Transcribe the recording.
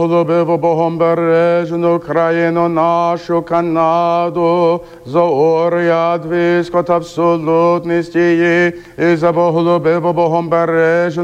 Любив Богом бережну країну нашу Канаду, за уряд, військо та абсолютність її, і за Бог любив Богом бережну